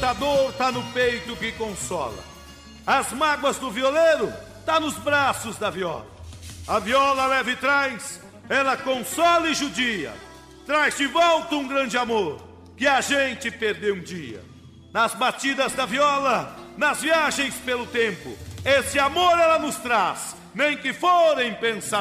a dor tá no peito que consola. As mágoas do violeiro tá nos braços da viola. A viola leva e traz, ela consola e judia. Traz de volta um grande amor que a gente perdeu um dia. Nas batidas da viola, nas viagens pelo tempo, esse amor ela nos traz, nem que forem pensar.